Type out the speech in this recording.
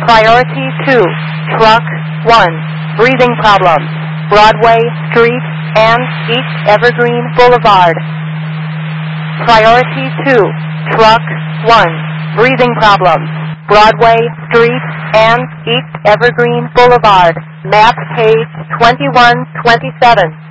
Priority 2, Truck 1, breathing problems, Broadway Street and East Evergreen Boulevard. Priority 2, Truck 1, breathing problems, Broadway Street and East Evergreen Boulevard. Map page 2127.